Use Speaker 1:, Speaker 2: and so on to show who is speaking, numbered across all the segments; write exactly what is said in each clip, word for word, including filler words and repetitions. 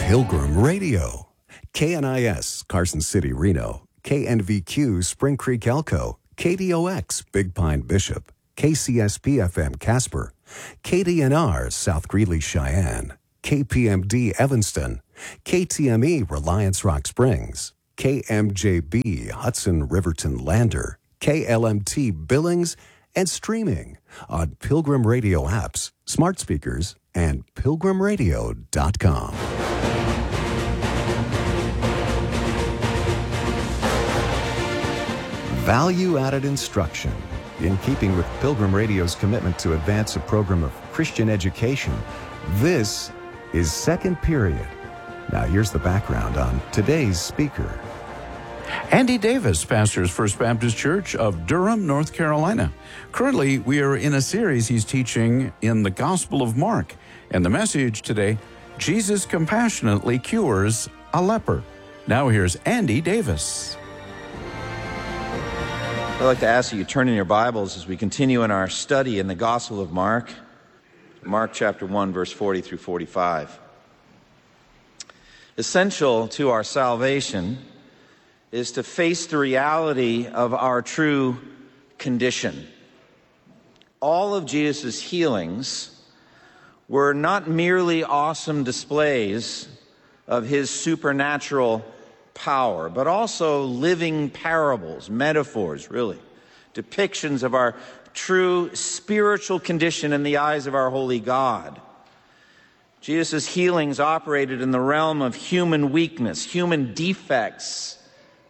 Speaker 1: Pilgrim Radio. K N I S, Carson City, Reno. K N V Q, Spring Creek, Elko. K D O X, Big Pine, Bishop. K C S P F M, Casper. K D N R, South Greeley, Cheyenne. K P M D, Evanston. K T M E, Reliance Rock Springs. K M J B, Hudson, Riverton, Lander. K L M T, Billings, and streaming on Pilgrim Radio apps, smart speakers, and pilgrim radio dot com. Value-added instruction. In keeping with Pilgrim Radio's commitment to advance a program of Christian education, this is Second Period. Now here's the background on today's speaker.
Speaker 2: Andy Davis pastors First Baptist Church of Durham, North Carolina. Currently, we are in a series he's teaching in the Gospel of Mark. And the message today, Jesus compassionately cures a leper. Now here's Andy Davis.
Speaker 3: I'd like to ask that you turn in your Bibles as we continue in our study in the Gospel of Mark. Mark chapter one, verse forty through forty-five. Essential to our salvation is to face the reality of our true condition. All of Jesus' healings were not merely awesome displays of his supernatural power, but also living parables, metaphors, really, depictions of our true spiritual condition in the eyes of our holy God. Jesus' healings operated in the realm of human weakness, human defects,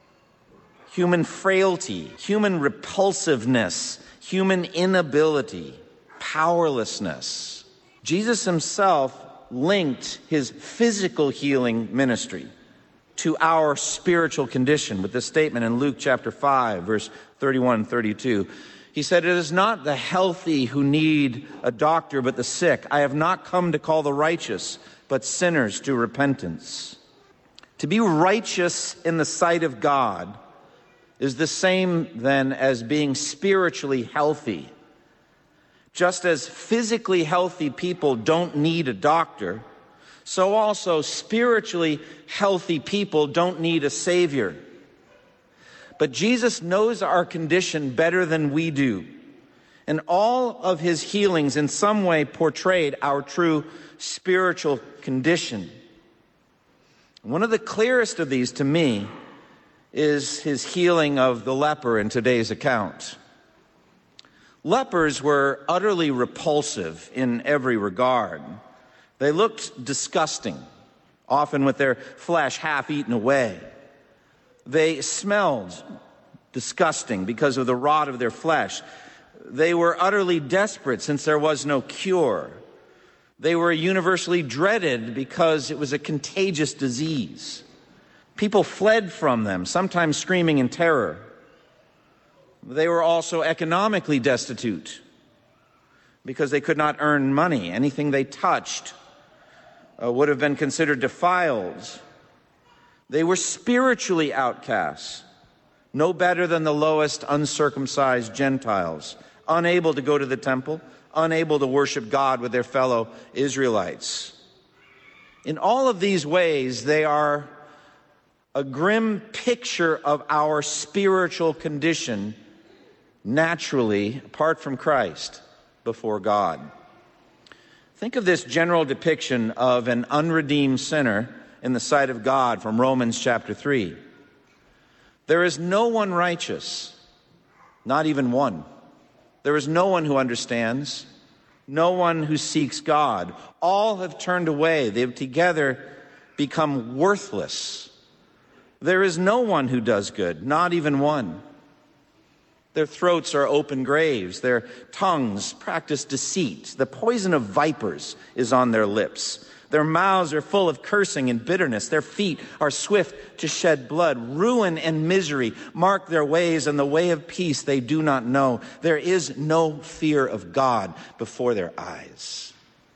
Speaker 3: human frailty, human repulsiveness, human inability, powerlessness. Jesus himself linked his physical healing ministry to our spiritual condition with this statement in Luke chapter five, verse thirty-one and thirty-two. He said, "It is not the healthy who need a doctor, but the sick. I have not come to call the righteous, but sinners to repentance." To be righteous in the sight of God is the same then as being spiritually healthy. Just as physically healthy people don't need a doctor, so also spiritually healthy people don't need a Savior. But Jesus knows our condition better than we do. And all of his healings in some way portrayed our true spiritual condition. One of the clearest of these to me is his healing of the leper in today's account. Lepers were utterly repulsive in every regard. They looked disgusting, often with their flesh half eaten away. They smelled disgusting because of the rot of their flesh. They were utterly desperate since there was no cure. They were universally dreaded because it was a contagious disease. People fled from them, sometimes screaming in terror. They were also economically destitute because they could not earn money. Anything they touched uh, would have been considered defiled. They were spiritually outcasts, no better than the lowest uncircumcised Gentiles, unable to go to the temple, unable to worship God with their fellow Israelites. In all of these ways, they are a grim picture of our spiritual condition naturally, apart from Christ, before God. Think of this general depiction of an unredeemed sinner in the sight of God from Romans chapter three. There is no one righteous, not even one. There is no one who understands, no one who seeks God. All have turned away. They have together become worthless. There is no one who does good, not even one. Their throats are open graves. Their tongues practice deceit. The poison of vipers is on their lips. Their mouths are full of cursing and bitterness. Their feet are swift to shed blood. Ruin and misery mark their ways, and the way of peace they do not know. There is no fear of God before their eyes.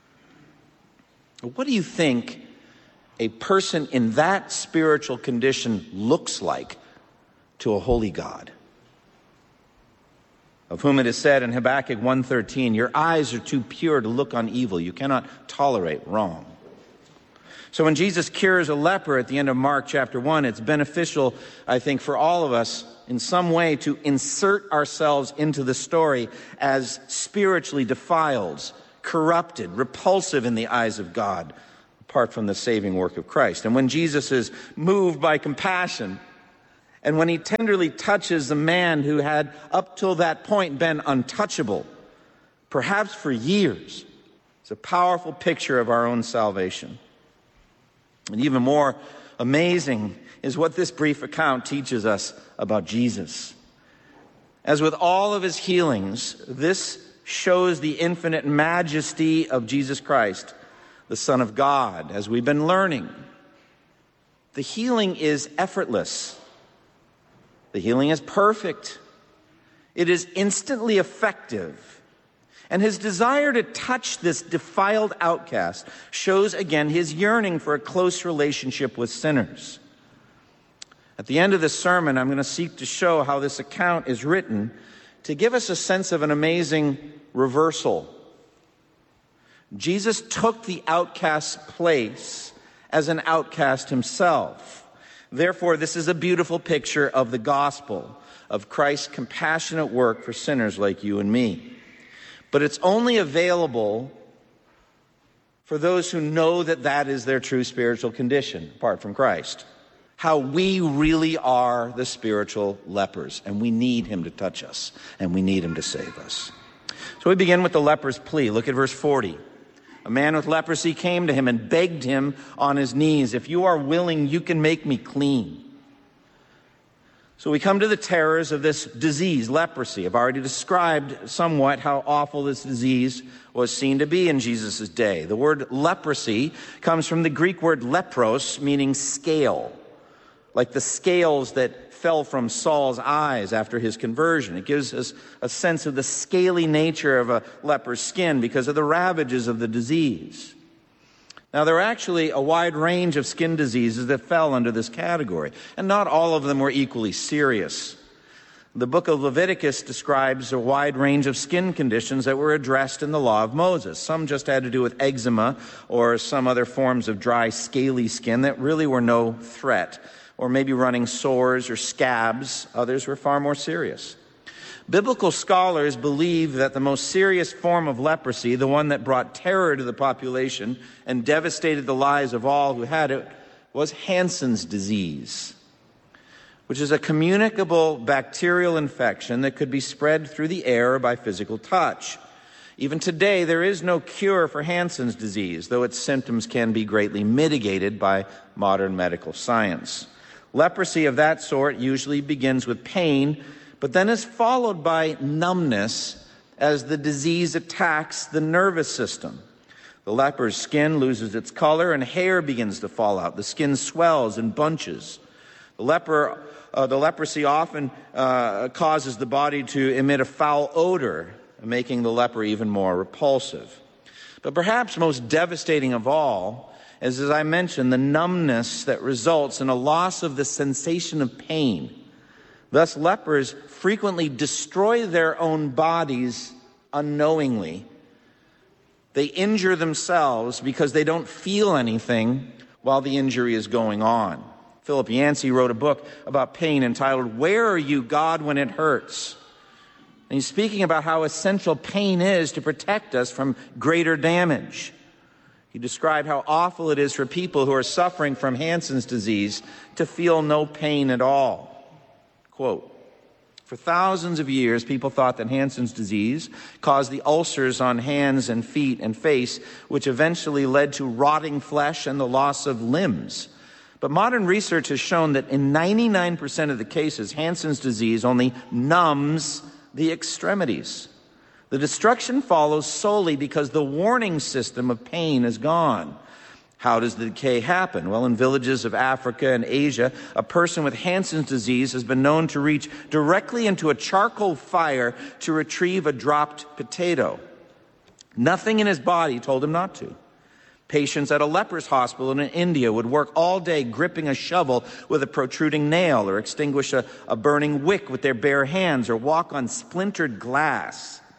Speaker 3: What do you think a person in that spiritual condition looks like to a holy God? Of whom it is said in Habakkuk one thirteen, "Your eyes are too pure to look on evil. You cannot tolerate wrong." So when Jesus cures a leper at the end of Mark chapter one, it's beneficial, I think, for all of us in some way to insert ourselves into the story as spiritually defiled, corrupted, repulsive in the eyes of God, apart from the saving work of Christ. And when Jesus is moved by compassion, and when he tenderly touches a man who had up till that point been untouchable, perhaps for years, it's a powerful picture of our own salvation. And even more amazing is what this brief account teaches us about Jesus. As with all of his healings, this shows the infinite majesty of Jesus Christ, the Son of God, as we've been learning. The healing is effortless. The healing is perfect. It is instantly effective. And his desire to touch this defiled outcast shows again his yearning for a close relationship with sinners. At the end of this sermon, I'm going to seek to show how this account is written to give us a sense of an amazing reversal. Jesus took the outcast's place as an outcast himself. Therefore, this is a beautiful picture of the gospel, of Christ's compassionate work for sinners like you and me. But it's only available for those who know that that is their true spiritual condition, apart from Christ. How we really are the spiritual lepers, and we need him to touch us, and we need him to save us. So we begin with the leper's plea. Look at verse forty. A man with leprosy came to him and begged him on his knees, "If you are willing, you can make me clean." So we come to the terrors of this disease, leprosy. I've already described somewhat how awful this disease was seen to be in Jesus' day. The word leprosy comes from the Greek word lepros, meaning scale, like the scales that fell from Saul's eyes after his conversion. It gives us a sense of the scaly nature of a leper's skin because of the ravages of the disease. Now, there are actually a wide range of skin diseases that fell under this category, and not all of them were equally serious. The book of Leviticus describes a wide range of skin conditions that were addressed in the law of Moses. Some just had to do with eczema or some other forms of dry, scaly skin that really were no threat, or maybe running sores or scabs. Others were far more serious. Biblical scholars believe that the most serious form of leprosy, the one that brought terror to the population and devastated the lives of all who had it, was Hansen's disease, which is a communicable bacterial infection that could be spread through the air or by physical touch. Even today, there is no cure for Hansen's disease, though its symptoms can be greatly mitigated by modern medical science. Leprosy of that sort usually begins with pain, but then is followed by numbness as the disease attacks the nervous system. The leper's skin loses its color and hair begins to fall out. The skin swells and bunches. The leper, uh, the leprosy often uh, causes the body to emit a foul odor, making the leper even more repulsive. But perhaps most devastating of all is, as I mentioned, the numbness that results in a loss of the sensation of pain. Thus, lepers frequently destroy their own bodies unknowingly. They injure themselves because they don't feel anything while the injury is going on. Philip Yancey wrote a book about pain entitled, "Where Are You, God, When It Hurts?" And he's speaking about how essential pain is to protect us from greater damage. He described how awful it is for people who are suffering from Hansen's disease to feel no pain at all. Quote, "For thousands of years, people thought that Hansen's disease caused the ulcers on hands and feet and face, which eventually led to rotting flesh and the loss of limbs. But modern research has shown that in ninety-nine percent of the cases, Hansen's disease only numbs the extremities. The destruction follows solely because the warning system of pain is gone. How does the decay happen? Well, in villages of Africa and Asia, a person with Hansen's disease has been known to reach directly into a charcoal fire to retrieve a dropped potato. Nothing in his body told him not to. Patients at a leper's hospital in India would work all day gripping a shovel with a protruding nail, or extinguish a, a burning wick with their bare hands, or walk on splintered glass.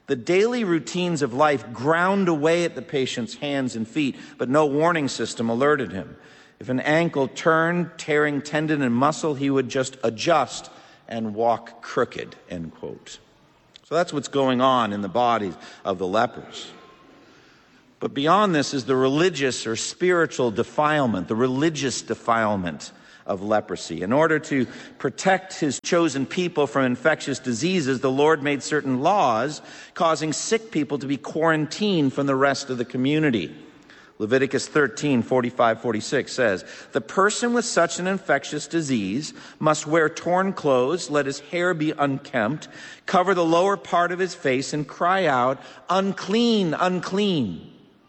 Speaker 3: The daily routines of life ground away at the patient's hands and feet, but no warning system alerted him. If an ankle turned, tearing tendon and muscle, he would just adjust and walk crooked, end quote. So that's what's going on in the bodies of the lepers. But beyond this is the religious or spiritual defilement, the religious defilement of leprosy. In order to protect his chosen people from infectious diseases, the Lord made certain laws causing sick people to be quarantined from the rest of the community. Leviticus thirteen, forty-five, forty-six says, "The person with such an infectious disease must wear torn clothes, let his hair be unkempt, cover the lower part of his face, and cry out, 'Unclean, unclean.'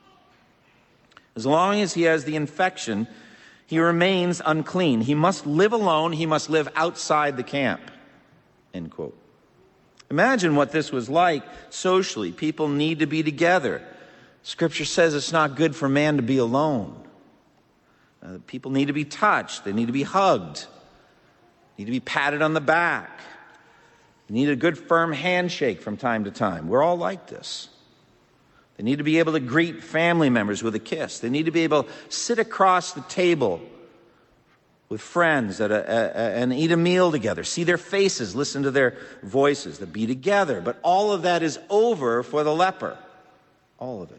Speaker 3: As long as he has the infection, he remains unclean. He must live alone. He must live outside the camp." End quote. Imagine what this was like socially. People need to be together. Scripture says it's not good for man to be alone. Uh, people need to be touched. They need to be hugged. Need to be patted on the back. They need a good firm handshake from time to time. We're all like this. They need to be able to greet family members with a kiss. They need to be able to sit across the table with friends at a, a, a, and eat a meal together, see their faces, listen to their voices, to be together. But all of that is over for the leper. All of it.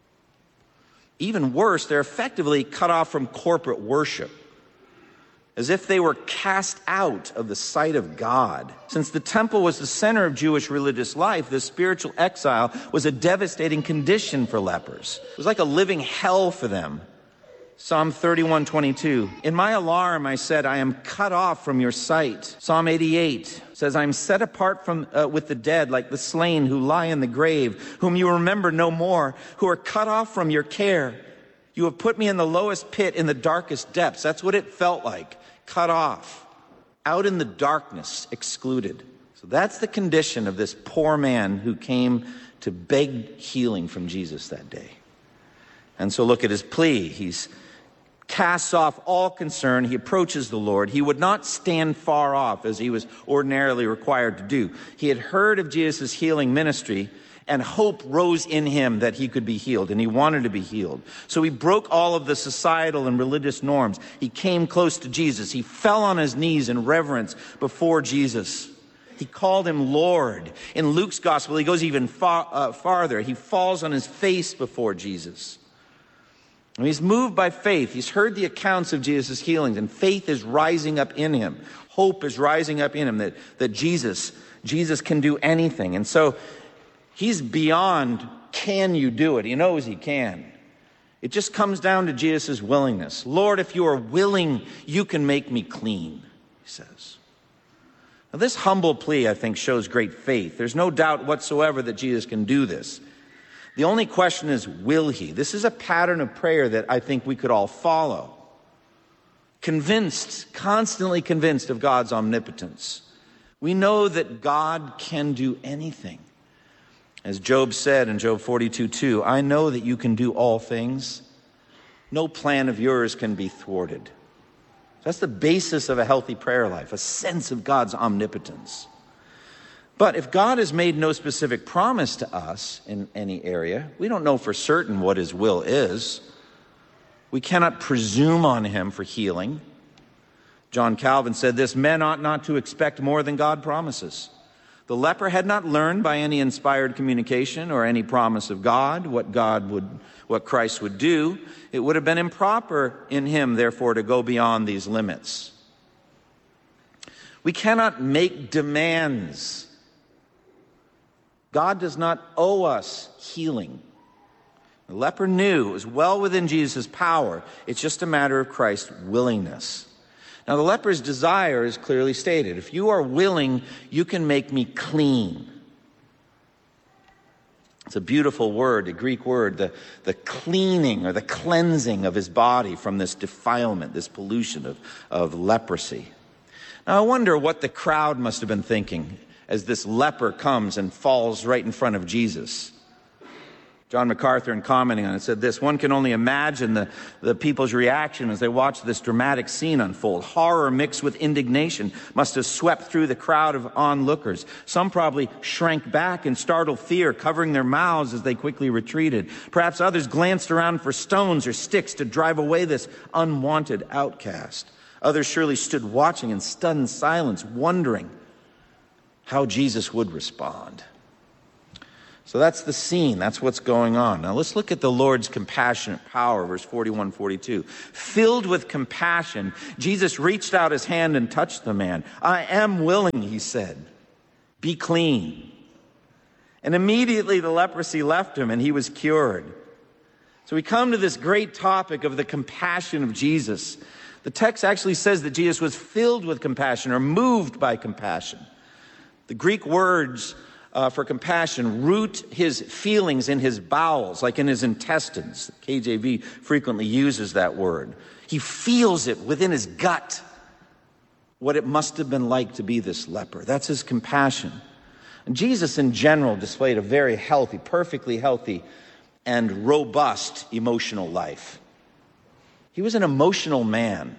Speaker 3: Even worse, they're effectively cut off from corporate worship, as if they were cast out of the sight of God. Since the temple was the center of Jewish religious life, this spiritual exile was a devastating condition for lepers. It was like a living hell for them. Psalm thirty-one, twenty-two, "In my alarm I said, I am cut off from your sight." Psalm eighty-eight says, "I am set apart from uh, with the dead, like the slain who lie in the grave, whom you remember no more, who are cut off from your care. You have put me in the lowest pit, in the darkest depths." That's what it felt like. Cut off, out in the darkness, excluded. So that's the condition of this poor man who came to beg healing from Jesus that day. And so look at his plea. He's casts off all concern. He approaches the Lord. He would not stand far off as he was ordinarily required to do. He had heard of Jesus' healing ministry, and hope rose in him that he could be healed, and he wanted to be healed. So he broke all of the societal and religious norms. He came close to Jesus. He fell on his knees in reverence before Jesus. He called him Lord. In Luke's gospel, he goes even far, uh, farther. He falls on his face before Jesus. And he's moved by faith. He's heard the accounts of Jesus' healings, and faith is rising up in him. Hope is rising up in him that, that Jesus, Jesus can do anything. And so he's beyond, can you do it? He knows he can. It just comes down to Jesus' willingness. Lord, if you are willing, you can make me clean, he says. Now, this humble plea, I think, shows great faith. There's no doubt whatsoever that Jesus can do this. The only question is, will he? This is a pattern of prayer that I think we could all follow. Convinced, constantly convinced of God's omnipotence. We know that God can do anything. As Job said in Job forty-two, two, "I know that you can do all things. No plan of yours can be thwarted." That's the basis of a healthy prayer life, a sense of God's omnipotence. But if God has made no specific promise to us in any area, we don't know for certain what his will is. We cannot presume on him for healing. John Calvin said this, "Men ought not to expect more than God promises." The leper had not learned by any inspired communication or any promise of God what God would, what Christ would do. It would have been improper in him, therefore, to go beyond these limits. We cannot make demands. God does not owe us healing. The leper knew it was well within Jesus' power. It's just a matter of Christ's willingness. Now, the leper's desire is clearly stated. If you are willing, you can make me clean. It's a beautiful word, a Greek word, the, the cleaning or the cleansing of his body from this defilement, this pollution of, of leprosy. Now, I wonder what the crowd must have been thinking as this leper comes and falls right in front of Jesus. John MacArthur, in commenting on it, said this: one can only imagine the, the people's reaction as they watched this dramatic scene unfold. Horror mixed with indignation must have swept through the crowd of onlookers. Some probably shrank back in startled fear, covering their mouths as they quickly retreated. Perhaps others glanced around for stones or sticks to drive away this unwanted outcast. Others surely stood watching in stunned silence, wondering how Jesus would respond. So that's the scene. That's what's going on. Now let's look at the Lord's compassionate power, verse forty-one, forty-two. Filled with compassion, Jesus reached out his hand and touched the man. I am willing, he said. Be clean. And immediately the leprosy left him and he was cured. So we come to this great topic of the compassion of Jesus. The text actually says that Jesus was filled with compassion or moved by compassion. The Greek words Uh, for compassion root his feelings in his bowels, like in his intestines. K J V frequently uses that word. He feels it within his gut, what it must have been like to be this leper. That's his compassion. And Jesus in general displayed a very healthy, perfectly healthy and robust emotional life. He was an emotional man.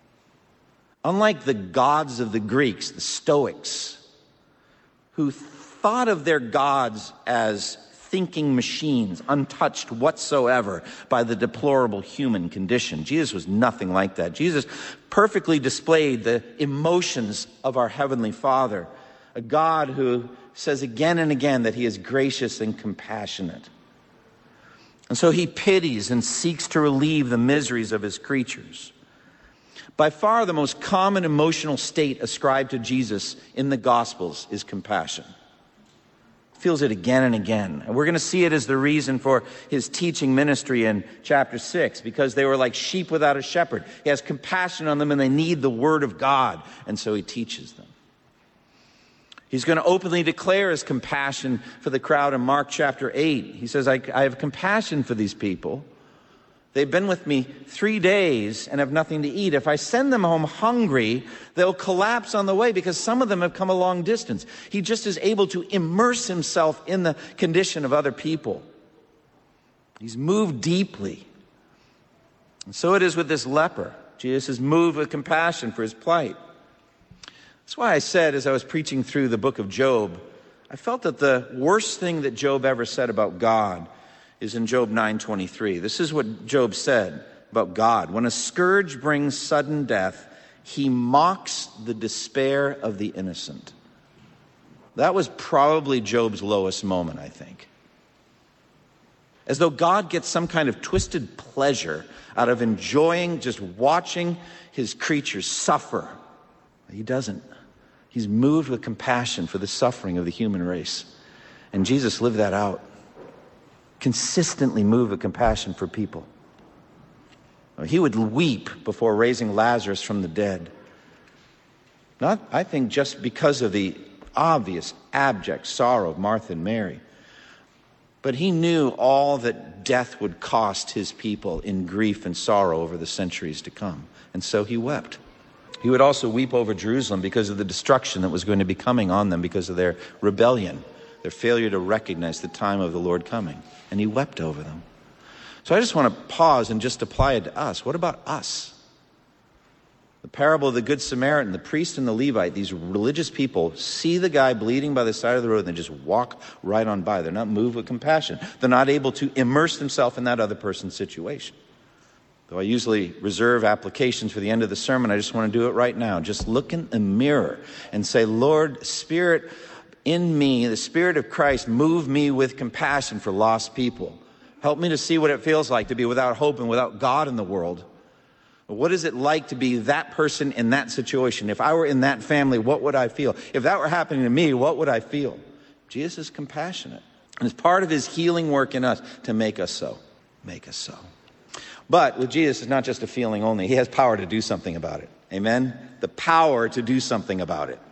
Speaker 3: Unlike the gods of the Greeks, the Stoics, who thought of their gods as thinking machines, untouched whatsoever by the deplorable human condition. Jesus was nothing like that. Jesus perfectly displayed the emotions of our Heavenly Father, a God who says again and again that he is gracious and compassionate. And so he pities and seeks to relieve the miseries of his creatures. By far the most common emotional state ascribed to Jesus in the Gospels is compassion. Feels it again and again. And we're going to see it as the reason for his teaching ministry in chapter six, because they were like sheep without a shepherd. He has compassion on them and they need the word of God, and so he teaches them. He's going to openly declare his compassion for the crowd in Mark chapter eight. He says, I, I have compassion for these people. They've been with me three days and have nothing to eat. If I send them home hungry, they'll collapse on the way because some of them have come a long distance. He just is able to immerse himself in the condition of other people. He's moved deeply. And so it is with this leper. Jesus is moved with compassion for his plight. That's why I said as I was preaching through the book of Job, I felt that the worst thing that Job ever said about God is in Job nine twenty-three. This is what Job said about God. When a scourge brings sudden death, he mocks the despair of the innocent. That was probably Job's lowest moment, I think. As though God gets some kind of twisted pleasure out of enjoying just watching his creatures suffer. He doesn't. He's moved with compassion for the suffering of the human race. And Jesus lived that out. Consistently moved with compassion for people. He would weep before raising Lazarus from the dead. Not, I think, just because of the obvious, abject sorrow of Martha and Mary. But he knew all that death would cost his people in grief and sorrow over the centuries to come. And so he wept. He would also weep over Jerusalem because of the destruction that was going to be coming on them because of their rebellion, their failure to recognize the time of the Lord coming. And he wept over them. So I just want to pause and just apply it to us. What about us? The parable of the Good Samaritan, the priest and the Levite, these religious people see the guy bleeding by the side of the road and they just walk right on by. They're not moved with compassion. They're not able to immerse themselves in that other person's situation. Though I usually reserve applications for the end of the sermon, I just want to do it right now. Just look in the mirror and say, Lord, Spirit in me, the Spirit of Christ, move me with compassion for lost people. Help me to see what it feels like to be without hope and without God in the world. What is it like to be that person in that situation? If I were in that family, what would I feel? If that were happening to me, what would I feel? Jesus is compassionate. And it's part of his healing work in us to make us so. Make us so. But with Jesus, it's not just a feeling only. He has power to do something about it. Amen? The power to do something about it.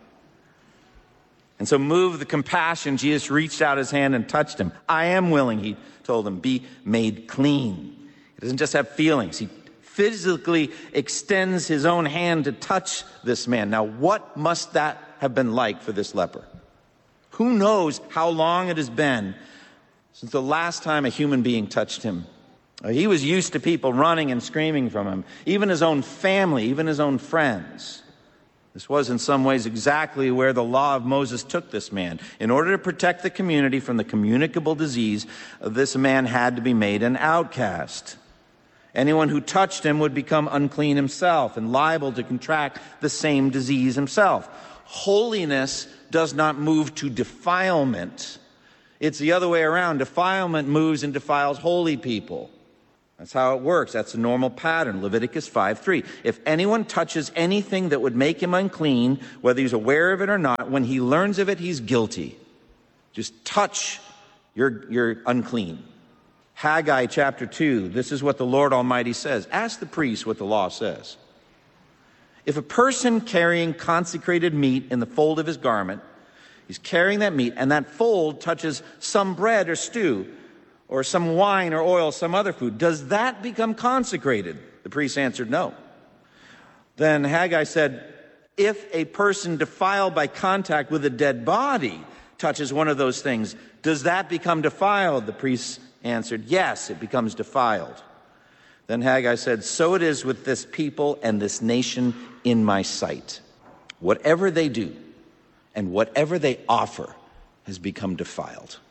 Speaker 3: And so moved with compassion, Jesus reached out his hand and touched him. I am willing, he told him, be made clean. He doesn't just have feelings. He physically extends his own hand to touch this man. Now, what must that have been like for this leper? Who knows how long it has been since the last time a human being touched him. He was used to people running and screaming from him, even his own family, even his own friends. This was in some ways exactly where the law of Moses took this man. In order to protect the community from the communicable disease, this man had to be made an outcast. Anyone who touched him would become unclean himself and liable to contract the same disease himself. Holiness does not move to defilement. It's the other way around. Defilement moves and defiles holy people. That's how it works. That's the normal pattern. Leviticus five three. If anyone touches anything that would make him unclean, whether he's aware of it or not, when he learns of it, he's guilty. Just touch, you're, you're unclean. Haggai chapter two, this is what the Lord Almighty says. Ask the priest what the law says. If a person carrying consecrated meat in the fold of his garment, he's carrying that meat, and that fold touches some bread or stew, or some wine or oil, some other food, does that become consecrated? The priest answered, no. Then Haggai said, if a person defiled by contact with a dead body touches one of those things, does that become defiled? The priest answered, yes, it becomes defiled. Then Haggai said, so it is with this people and this nation in my sight. Whatever they do and whatever they offer has become defiled.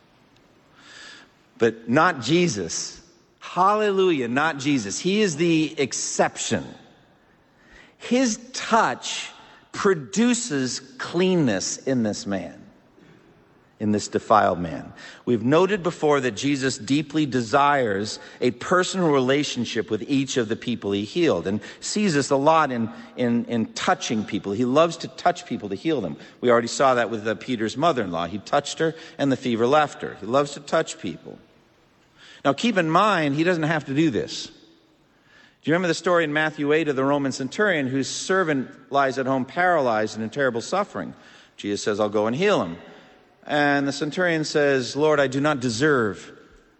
Speaker 3: But not Jesus. Hallelujah, not Jesus. He is the exception. His touch produces cleanness in this man, in this defiled man. We've noted before that Jesus deeply desires a personal relationship with each of the people he healed, and sees this a lot in, in, in touching people. He loves to touch people to heal them. We already saw that with uh, Peter's mother-in-law. He touched her and the fever left her. He loves to touch people. Now keep in mind, he doesn't have to do this. Do you remember the story in Matthew eight of the Roman centurion whose servant lies at home paralyzed and in terrible suffering? Jesus says, I'll go and heal him. And the centurion says, Lord, I do not deserve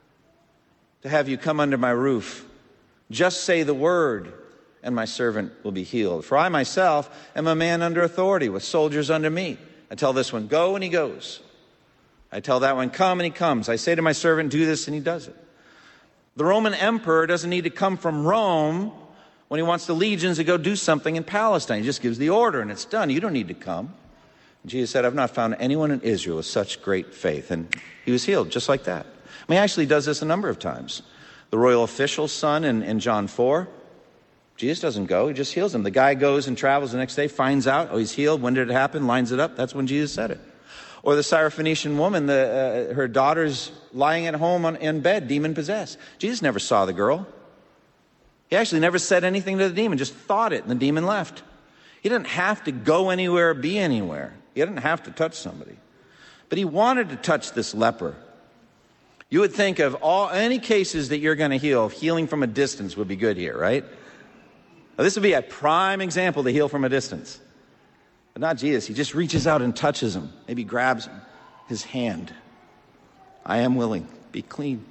Speaker 3: to have you come under my roof. Just say the word, and my servant will be healed. For I myself am a man under authority, with soldiers under me. I tell this one, go, and he goes. I tell that one, come, and he comes. I say to my servant, do this, and he does it. The Roman emperor doesn't need to come from Rome when he wants the legions to go do something in Palestine. He just gives the order, and it's done. You don't need to come. And Jesus said, I've not found anyone in Israel with such great faith. And he was healed just like that. I mean, he actually does this a number of times. The royal official's son in, in John four, Jesus doesn't go. He just heals him. The guy goes and travels the next day, finds out, oh, he's healed. When did it happen? Lines it up. That's when Jesus said it. Or the Syrophoenician woman, the, uh, her daughter's lying at home on, in bed, demon-possessed. Jesus never saw the girl. He actually never said anything to the demon, just thought it, and the demon left. He didn't have to go anywhere or be anywhere. He didn't have to touch somebody. But he wanted to touch this leper. You would think of all any cases that you're going to heal, healing from a distance would be good here, right? Now, this would be a prime example to heal from a distance. But not Jesus. He just reaches out and touches him. Maybe grabs him, his hand. I am willing. Be clean.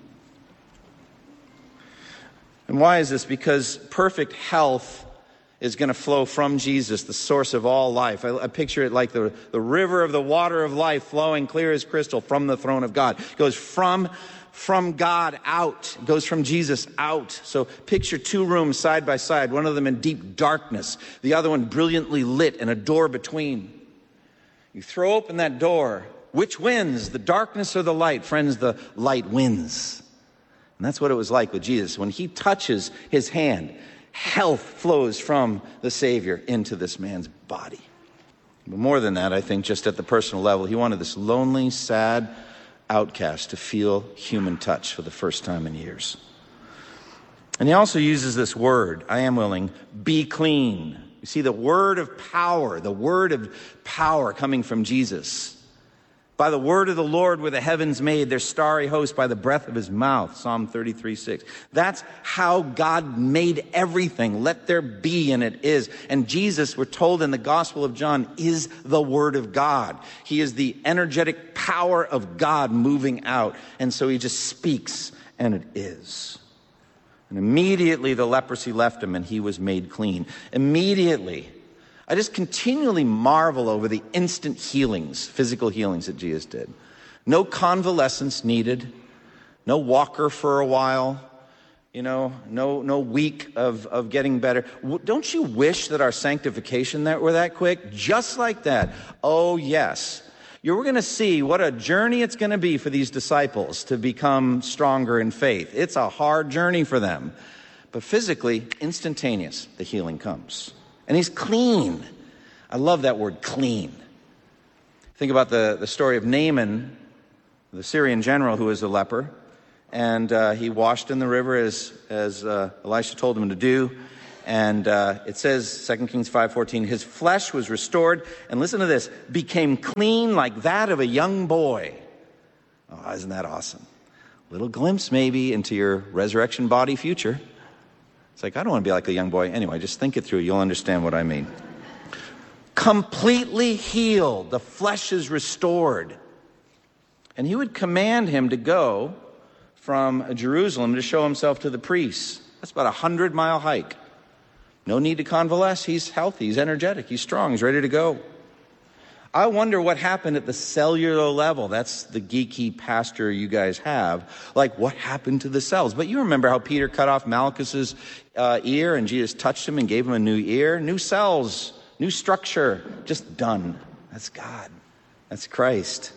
Speaker 3: And why is this? Because perfect health is going to flow from Jesus, the source of all life. I, I picture it like the, the river of the water of life flowing clear as crystal from the throne of God. It goes from, from God out. It goes from Jesus out. So picture two rooms side by side, one of them in deep darkness, the other one brilliantly lit and a door between. You throw open that door. Which wins, the darkness or the light? Friends, the light wins. And that's what it was like with Jesus. When he touches his hand, health flows from the Savior into this man's body. But more than that, I think just at the personal level, he wanted this lonely, sad outcast to feel human touch for the first time in years. And he also uses this word, I am willing, be clean. You see the word of power, the word of power coming from Jesus. By the word of the Lord were the heavens made, their starry host by the breath of his mouth. Psalm thirty-three six. That's how God made everything. Let there be, and it is. And Jesus, we're told in the Gospel of John, is the word of God. He is the energetic power of God moving out. And so he just speaks, and it is. And immediately the leprosy left him, and he was made clean. Immediately. I just continually marvel over the instant healings, physical healings that Jesus did. No convalescence needed. no walker for a while, you know, no no week of, of getting better. Don't you wish that our sanctification that were that quick? Just like that. Oh, yes. You're going to see what a journey it's going to be for these disciples to become stronger in faith. It's a hard journey for them. But physically, instantaneous, the healing comes. And he's clean. I love that word, clean. Think about the, the story of Naaman, the Syrian general who was a leper. And uh, he washed in the river as, as uh, Elisha told him to do. And uh, it says, Second Kings five fourteen, his flesh was restored, and listen to this, became clean like that of a young boy. Oh, isn't that awesome? Little glimpse maybe into your resurrection body future. It's like, I don't want to be like a young boy. Anyway, just think it through. You'll understand what I mean. Completely healed. The flesh is restored. And he would command him to go from Jerusalem to show himself to the priests. That's about a hundred-mile hike. No need to convalesce. He's healthy. He's energetic. He's strong. He's ready to go. I wonder what happened at the cellular level. That's the geeky pastor you guys have. Like, what happened to the cells? But you remember how Peter cut off Malchus's uh, ear and Jesus touched him and gave him a new ear? New cells, new structure, just done. That's God. That's Christ.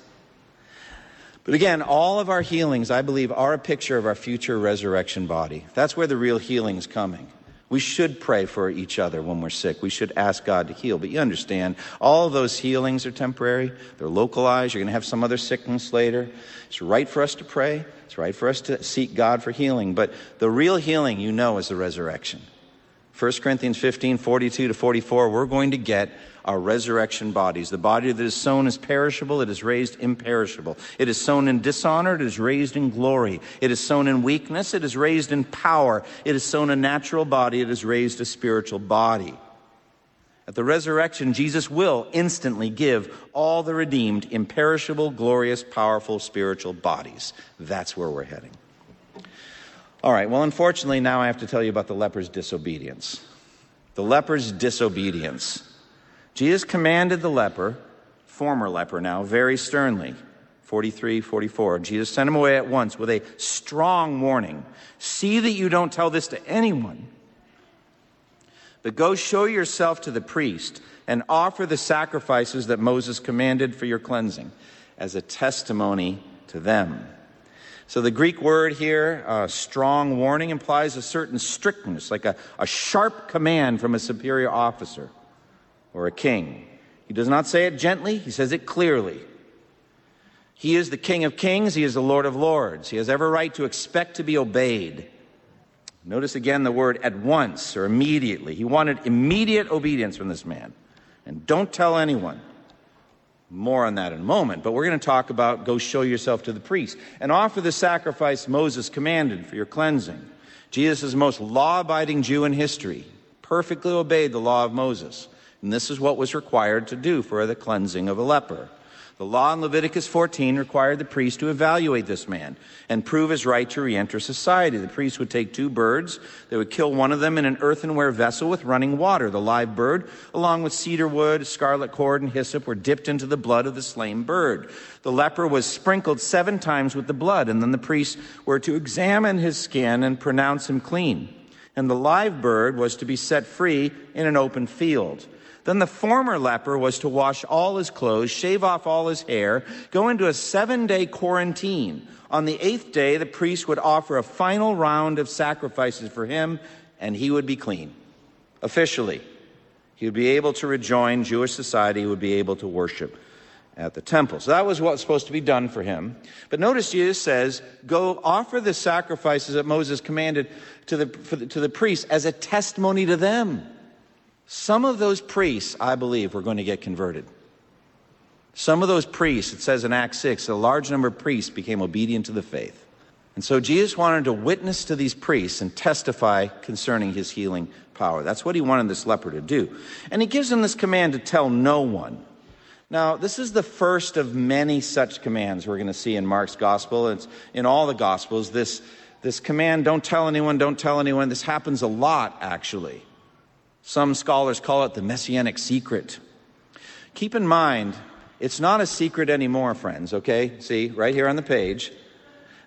Speaker 3: But again, all of our healings, I believe, are a picture of our future resurrection body. That's where the real healing is coming. We should pray for each other when we're sick. We should ask God to heal. But you understand, all of those healings are temporary. They're localized. You're going to have some other sickness later. It's right for us to pray. It's right for us to seek God for healing. But the real healing, you know, is the resurrection. First Corinthians fifteen, forty-two to forty-four, we're going to get our resurrection bodies. The body that is sown is perishable, it is raised imperishable. It is sown in dishonor, it is raised in glory. It is sown in weakness, it is raised in power. It is sown a natural body, it is raised a spiritual body. At the resurrection, Jesus will instantly give all the redeemed imperishable, glorious, powerful spiritual bodies. That's where we're heading. All right, well, unfortunately, now I have to tell you about the leper's disobedience. The leper's disobedience. Jesus commanded the leper, former leper now, very sternly. forty-three, forty-four. Jesus sent him away at once with a strong warning. See that you don't tell this to anyone. But go show yourself to the priest and offer the sacrifices that Moses commanded for your cleansing as a testimony to them. So the Greek word here, uh, strong warning, implies a certain strictness, like a, a sharp command from a superior officer or a king. He does not say it gently, he says it clearly. He is the King of Kings, he is the Lord of Lords. He has every right to expect to be obeyed. Notice again the word at once or immediately. He wanted immediate obedience from this man. And don't tell anyone. More on that in a moment, but we're going to talk about go show yourself to the priest and offer the sacrifice Moses commanded for your cleansing. Jesus is the most law-abiding Jew in history, perfectly obeyed the law of Moses. And this is what was required to do for the cleansing of a leper. The law in Leviticus fourteen required the priest to evaluate this man and prove his right to re-enter society. The priest would take two birds. They would kill one of them in an earthenware vessel with running water. The live bird, along with cedar wood, scarlet cord, and hyssop, were dipped into the blood of the slain bird. The leper was sprinkled seven times with the blood, and then the priests were to examine his skin and pronounce him clean. And the live bird was to be set free in an open field. Then the former leper was to wash all his clothes, shave off all his hair, go into a seven-day quarantine. On the eighth day, the priest would offer a final round of sacrifices for him, and he would be clean. Officially, he would be able to rejoin Jewish society, he would be able to worship at the temple. So that was what was supposed to be done for him. But notice Jesus says, go offer the sacrifices that Moses commanded to the, for the, to the priests as a testimony to them. Some of those priests, I believe, were going to get converted. Some of those priests, it says in Acts six, a large number of priests became obedient to the faith. And so Jesus wanted to witness to these priests and testify concerning his healing power. That's what he wanted this leper to do. And he gives them this command to tell no one. Now, this is the first of many such commands we're going to see in Mark's gospel. It's in all the gospels, this, this command, don't tell anyone, don't tell anyone. This happens a lot, actually. Some scholars call it the messianic secret. Keep in mind, it's not a secret anymore, friends, okay? See, right here on the page.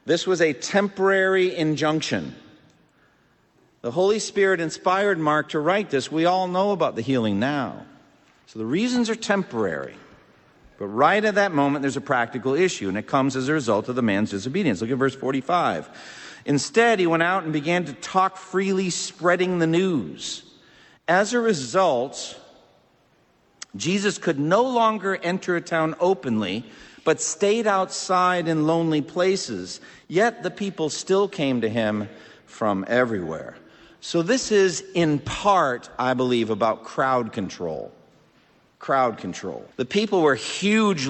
Speaker 3: This was a temporary injunction. The Holy Spirit inspired Mark to write this. We all know about the healing now. So the reasons are temporary. But right at that moment, there's a practical issue, and it comes as a result of the man's disobedience. Look at verse forty-five. Instead, he went out and began to talk freely, spreading the news. As a result, Jesus could no longer enter a town openly, but stayed outside in lonely places. Yet the people still came to him from everywhere. So this is in part, I believe, about crowd control. Crowd control. The people were hugely